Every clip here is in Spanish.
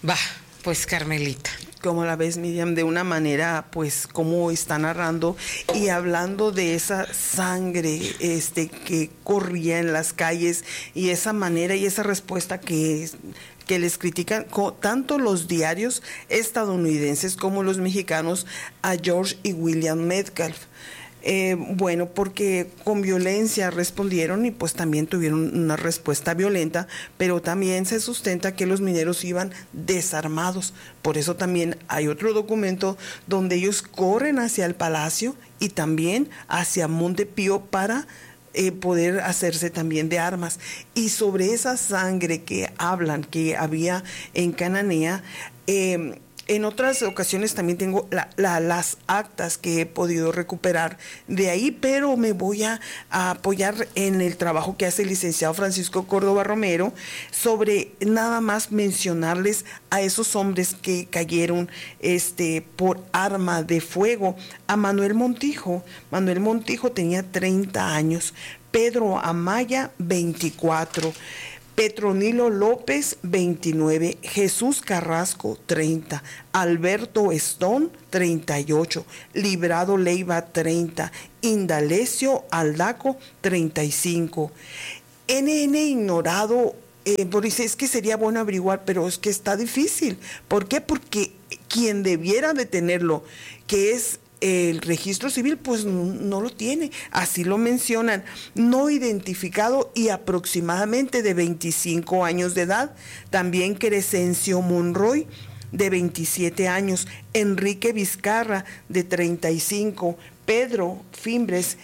Va, pues Carmelita. Como la ves, Miriam, de una manera, pues, como está narrando y hablando de esa sangre que corría en las calles y esa manera y esa respuesta que les critican tanto los diarios estadounidenses como los mexicanos a George y William Metcalf. Bueno, porque con violencia respondieron y pues también tuvieron una respuesta violenta, pero también se sustenta que los mineros iban desarmados. Por eso también hay otro documento donde ellos corren hacia el palacio y también hacia Montepío para poder hacerse también de armas. Y sobre esa sangre que hablan que había en Cananea, en otras ocasiones también tengo las actas que he podido recuperar de ahí, pero me voy a apoyar en el trabajo que hace el licenciado Francisco Córdoba Romero sobre nada más mencionarles a esos hombres que cayeron por arma de fuego. A Manuel Montijo tenía 30 años, Pedro Amaya 24, Petronilo López, 29, Jesús Carrasco, 30, Alberto Estón, 38, Librado Leiva, 30, Indalecio Aldaco, 35. NN ignorado, dice, es que sería bueno averiguar, pero es que está difícil. ¿Por qué? Porque quien debiera de tenerlo, que es el registro civil, pues no lo tiene, así lo mencionan, no identificado y aproximadamente de 25 años de edad. También Crescencio Monroy, de 27 años, Enrique Vizcarra, de 35, Pedro Fimbres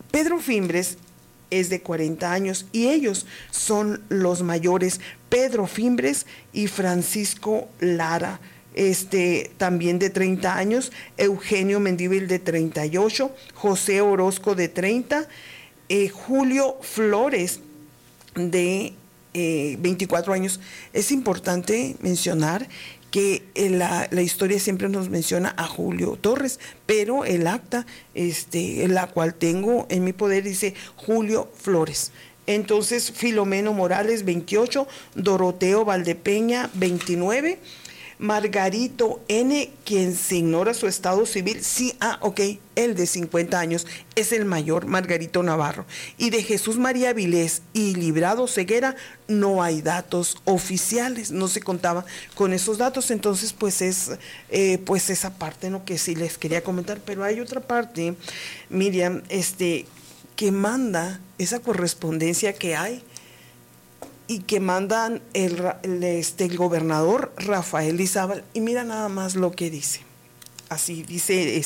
es de 40 años y ellos son los mayores, Pedro Fimbres y Francisco Lara, también de 30 años, Eugenio Mendívil de 38, José Orozco de 30, Julio Flores de 24 años. Es importante mencionar que la historia siempre nos menciona a Julio Torres, pero el acta, la cual tengo en mi poder, dice Julio Flores. Entonces, Filomeno Morales, 28, Doroteo Valdepeña, 29, Margarito N., quien se ignora su estado civil, sí, el de 50 años, es el mayor, Margarito Navarro. Y de Jesús María Vilés y Librado Ceguera no hay datos oficiales, no se contaba con esos datos. Entonces, pues es esa parte, ¿no?, que sí les quería comentar. Pero hay otra parte, Miriam, que manda esa correspondencia que hay y que mandan el gobernador Rafael Izábal, y mira nada más lo que dice. Así dice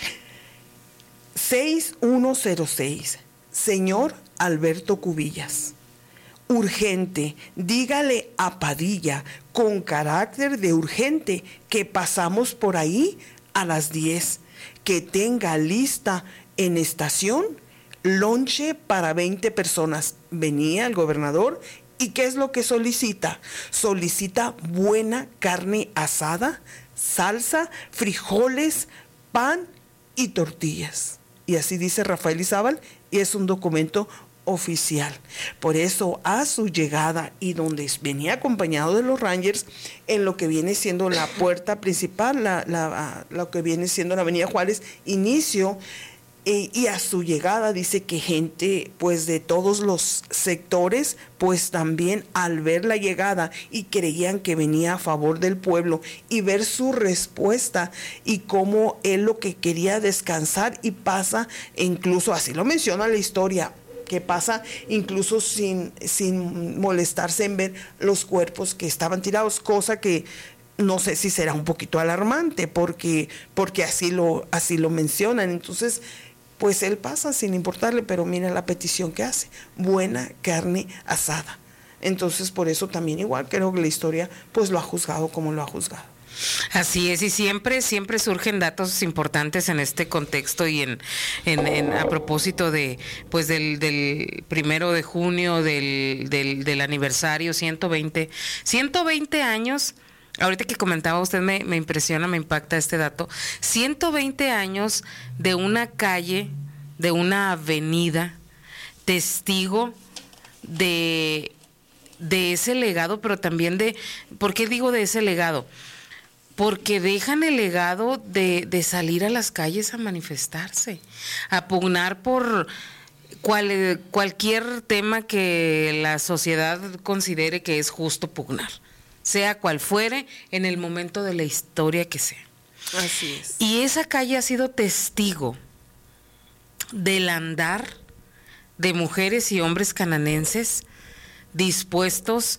6106, señor Alberto Cubillas, urgente, dígale a Padilla, con carácter de urgente, que pasamos por ahí a las 10, que tenga lista en estación lonche para 20 personas. Venía el gobernador. ¿Y qué es lo que solicita? Solicita buena carne asada, salsa, frijoles, pan y tortillas. Y así dice Rafael Izábal, y es un documento oficial. Por eso, a su llegada, y donde venía acompañado de los Rangers, en lo que viene siendo la puerta principal, lo que viene siendo la Avenida Juárez, inicio, y a su llegada dice que gente pues de todos los sectores pues también al ver la llegada y creían que venía a favor del pueblo, y ver su respuesta y cómo él lo que quería descansar, y pasa, incluso así lo menciona la historia, que pasa incluso sin molestarse en ver los cuerpos que estaban tirados, cosa que no sé si será un poquito alarmante porque así lo mencionan. Entonces, pues él pasa sin importarle, pero mira la petición que hace, buena carne asada. Entonces, por eso también igual creo que la historia pues lo ha juzgado como lo ha juzgado. Así es, y siempre surgen datos importantes en este contexto, y a propósito de pues del 1 de junio del aniversario 120 años. Ahorita que comentaba usted, me impresiona, me impacta este dato. 120 años de una calle, de una avenida, testigo de de ese legado, pero también ¿por qué digo de ese legado? Porque dejan el legado de salir a las calles a manifestarse, a pugnar por cualquier tema que la sociedad considere que es justo pugnar, sea cual fuere, en el momento de la historia que sea. Así es. Y esa calle ha sido testigo del andar de mujeres y hombres cananenses dispuestos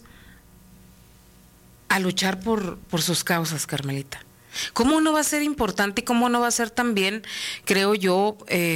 a luchar por sus causas, Carmelita. ¿Cómo no va a ser importante y cómo no va a ser también, creo yo,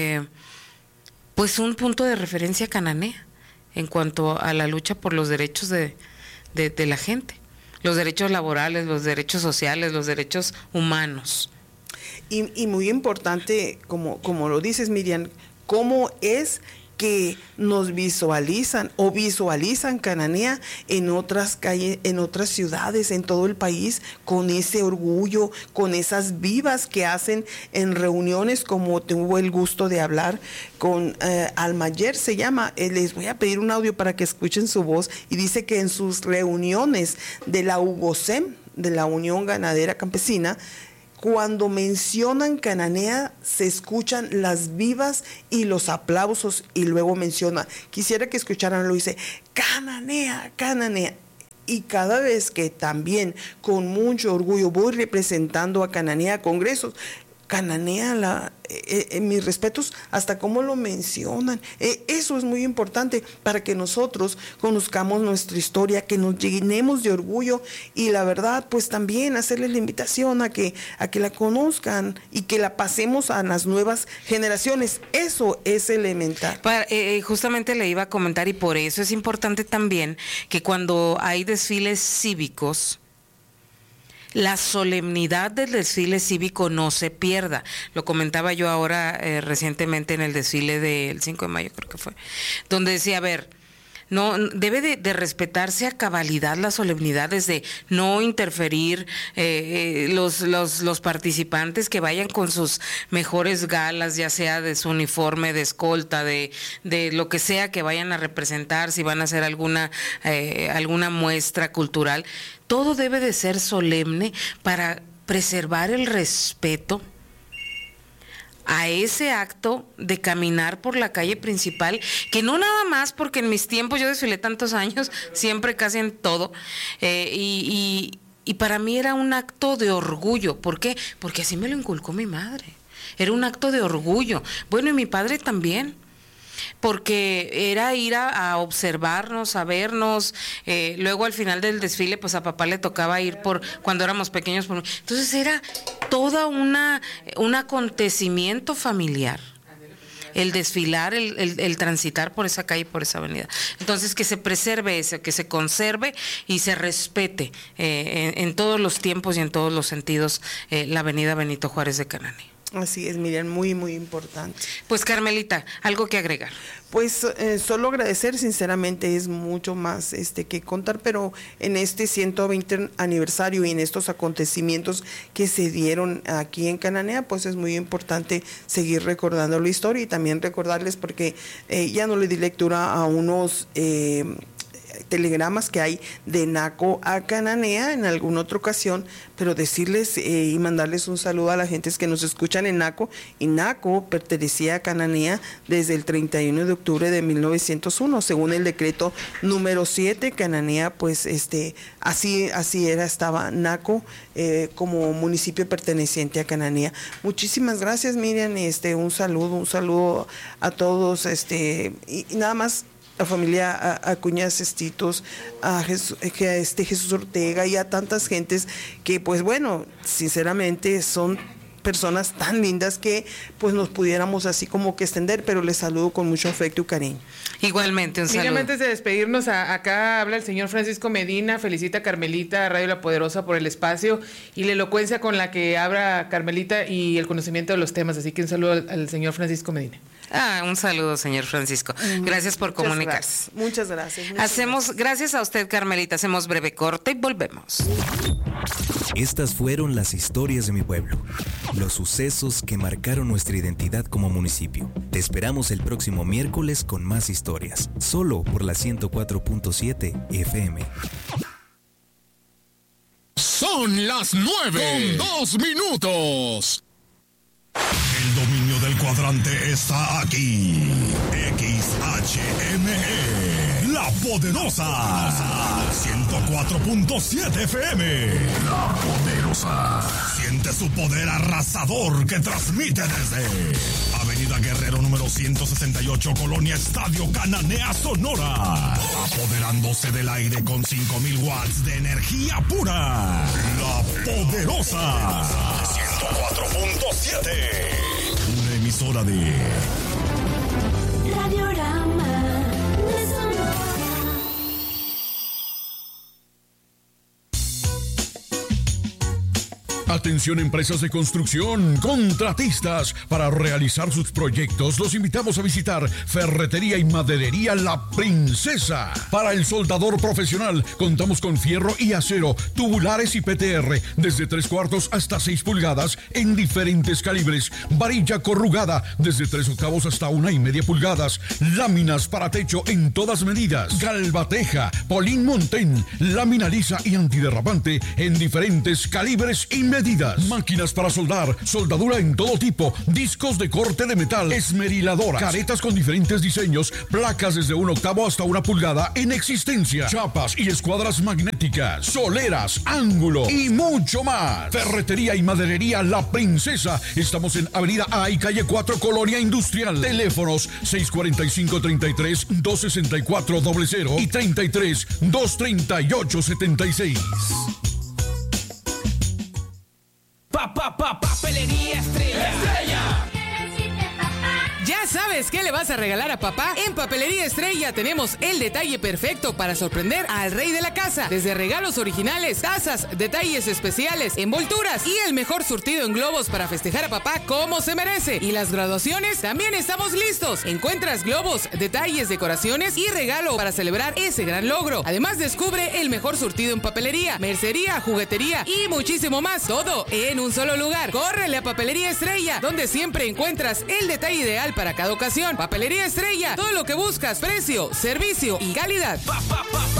pues un punto de referencia cananea en cuanto a la lucha por los derechos de la gente, los derechos laborales, los derechos sociales, los derechos humanos? Y muy importante, como lo dices, Miriam, cómo es que nos visualizan Cananea en otras calles, en otras ciudades, en todo el país, con ese orgullo, con esas vivas que hacen en reuniones, como tuve el gusto de hablar con Almayer, se llama. Les voy a pedir un audio para que escuchen su voz, y dice que en sus reuniones de la UGOSEM, de la Unión Ganadera Campesina, cuando mencionan Cananea, se escuchan las vivas y los aplausos, y luego menciona, quisiera que escucharan, lo dice, Cananea, Cananea. Y cada vez que también con mucho orgullo voy representando a Cananea a congresos, Cananea, mis respetos, hasta cómo lo mencionan. Eso es muy importante para que nosotros conozcamos nuestra historia, que nos llenemos de orgullo, y la verdad, pues también hacerles la invitación a que la conozcan y que la pasemos a las nuevas generaciones. Eso es elemental. Justamente le iba a comentar, y por eso es importante también que cuando hay desfiles cívicos, la solemnidad del desfile cívico no se pierda. Lo comentaba yo ahora recientemente en el desfile del 5 de mayo, creo que fue, donde decía, a ver, no debe de respetarse a cabalidad las solemnidades, de no interferir, los participantes que vayan con sus mejores galas, ya sea de su uniforme, de escolta, de lo que sea que vayan a representar, si van a hacer alguna muestra cultural. Todo debe de ser solemne para preservar el respeto a ese acto de caminar por la calle principal, que no nada más, porque en mis tiempos yo desfilé tantos años, siempre casi en todo, y para mí era un acto de orgullo. ¿Por qué? Porque así me lo inculcó mi madre. Era un acto de orgullo. Bueno, y mi padre también, porque era ir a observarnos, a vernos. Luego al final del desfile, pues a papá le tocaba ir cuando éramos pequeños. Entonces era toda un acontecimiento familiar, el desfilar, el transitar por esa calle, por esa avenida. Entonces, que se preserve eso, que se conserve y se respete en todos los tiempos y en todos los sentidos la avenida Benito Juárez de Cananea. Así es, Miriam, muy, muy importante. Pues Carmelita, ¿algo que agregar? Pues solo agradecer, sinceramente es mucho más que contar, pero en este 120 aniversario y en estos acontecimientos que se dieron aquí en Cananea, pues es muy importante seguir recordando la historia, y también recordarles, porque ya no le di lectura a unos telegramas que hay de Naco a Cananea en alguna otra ocasión, pero decirles y mandarles un saludo a la gente que nos escuchan en Naco. Y Naco pertenecía a Cananea desde el 31 de octubre de 1901, según el decreto número 7. Cananea, pues así estaba Naco como municipio perteneciente a Cananea. Muchísimas gracias, Miriam, un saludo a todos, y nada más, la familia Acuña Cestitos, a Jesús Ortega y a tantas gentes que, pues bueno, sinceramente son personas tan lindas que pues nos pudiéramos así como que extender, pero les saludo con mucho afecto y cariño. Igualmente, un saludo. Miriam, antes de despedirnos, acá habla el señor Francisco Medina, felicita a Carmelita, a Radio La Poderosa, por el espacio y la elocuencia con la que habla Carmelita y el conocimiento de los temas, así que un saludo al señor Francisco Medina. Un saludo, señor Francisco. Gracias por comunicarse. Muchas gracias. Gracias a usted, Carmelita. Hacemos breve corte y volvemos. Estas fueron las historias de mi pueblo, los sucesos que marcaron nuestra identidad como municipio. Te esperamos el próximo miércoles con más historias, solo por la 104.7 FM. Son las 9:02. El dominio del cuadrante está aquí. XHME, La Poderosa. 104.7 FM. La Poderosa. Siente su poder arrasador que transmite desde Avenida Guerrero número 168, Colonia Estadio Cananea, Sonora. Apoderándose del aire con 5,000 watts de energía pura. La Poderosa. 104.7. Una emisora de Radiorama de Sonora. Atención, empresas de construcción, contratistas. Para realizar sus proyectos, los invitamos a visitar Ferretería y Maderería La Princesa. Para el soldador profesional, contamos con fierro y acero, tubulares y PTR, desde 3/4 hasta 6 pulgadas en diferentes calibres. Varilla corrugada, desde 3/8 hasta 1,5 pulgadas. Láminas para techo en todas medidas. Galvateja, Polín Montén, lámina lisa y antiderrapante en diferentes calibres y medidas. Máquinas para soldar, soldadura en todo tipo, discos de corte de metal, esmeriladoras, caretas con diferentes diseños, placas desde 1/8 hasta 1 pulgada en existencia, chapas y escuadras magnéticas, soleras, ángulo y mucho más. Ferretería y Maderería La Princesa. Estamos en Avenida A y Calle 4, Colonia Industrial. Teléfonos 645-33-264-00 y 33-238-76. Papelería Estrella. ¿Ya sabes qué le vas a regalar a papá? En Papelería Estrella tenemos el detalle perfecto para sorprender al rey de la casa. Desde regalos originales, tazas, detalles especiales, envolturas y el mejor surtido en globos para festejar a papá como se merece. Y las graduaciones, también estamos listos. Encuentras globos, detalles, decoraciones y regalo para celebrar ese gran logro. Además, descubre el mejor surtido en papelería, mercería, juguetería y muchísimo más. Todo en un solo lugar. Córrele a Papelería Estrella, donde siempre encuentras el detalle ideal para cada ocasión. Papelería Estrella, todo lo que buscas, precio, servicio y calidad.